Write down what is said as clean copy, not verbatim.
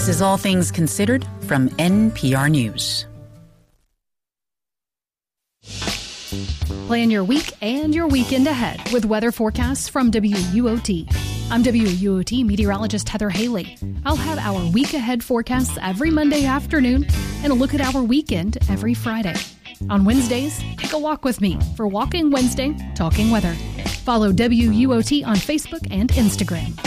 This is All Things Considered from NPR News. Plan your week and your weekend ahead with weather forecasts from WUOT. I'm WUOT meteorologist Heather Haley. I'll have our week ahead forecasts every Monday afternoon and a look at our weekend every Friday. On Wednesdays, take a walk with me for Walking Wednesday, Talking Weather. Follow WUOT on Facebook and Instagram.